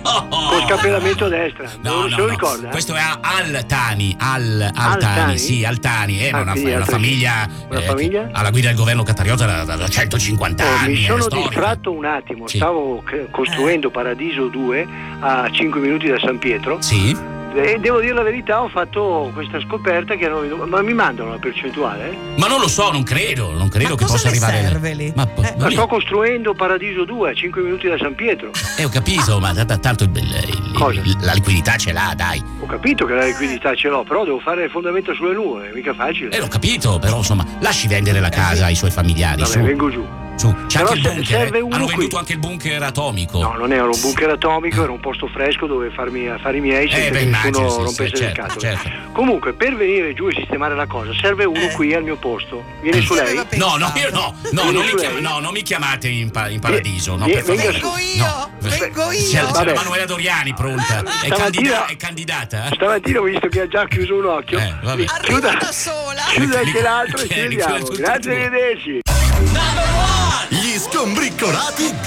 con scappellamento a destra. Non se lo ricorda? Questo è Altani, sì, Altani. È una famiglia, alla guida del governo qatariota da 150 anni. Mi sono distratto un attimo, stavo costruendo Paradiso 2 a 5 minuti da San Pietro. Sì. E devo dire la verità, ho fatto questa scoperta che ma mi mandano la percentuale? Ma non lo so, non credo che possa arrivare. Serve lì? Ma sto costruendo Paradiso 2 a 5 minuti da San Pietro. Ho capito, ma tanto la liquidità ce l'ha, dai. Ho capito che la liquidità ce l'ho, però devo fare il fondamento sulle nuvole, mica facile. L'ho capito, però insomma, lasci vendere la casa ai suoi familiari. Vabbè, vengo giù. C'è anche il bunker, serve uno hanno venduto anche il bunker atomico. No, non era un bunker atomico, era un posto fresco dove farmi affari miei senza che nessuno rompesse le scatole. Certo. Comunque, per venire giù e sistemare la cosa serve uno qui al mio posto. Vieni su lei? No, io non mi chiamate in paradiso. No, per favore. Vengo io. C'è la Manuela Doriani pronta. È candidata? Stamattina ho visto che ha già chiuso un occhio. Arriva da sola. Chiuda anche l'altro e ci vediamo. Grazie, arrivederci. Gli Scombriccolati